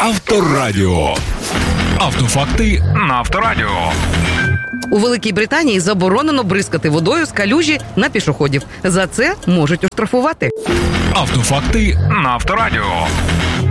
Авторадіо. Автофакти на Авторадіо. У Великій Британії заборонено бризкати водою з калюжі на пішоходів. За це можуть оштрафувати. Автофакти на Авторадіо.